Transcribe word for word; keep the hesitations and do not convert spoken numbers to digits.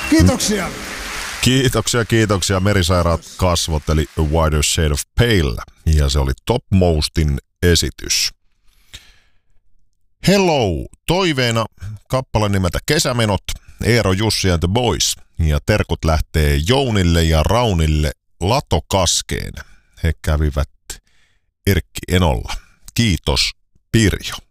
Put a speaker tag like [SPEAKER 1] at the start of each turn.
[SPEAKER 1] Kiitoksia.
[SPEAKER 2] Kiitoksia, kiitoksia. Merisairaat kasvot, eli A Wider Shade of Pale. Ja se oli Topmostin esitys. Hello, toiveena kappale nimeltä Kesämenot, Eero, Jussi and the Boys. Ja terkut lähtee Jounille ja Raunille Latokaskeen. He kävivät Erkki Enolla. Kiitos, Pirjo.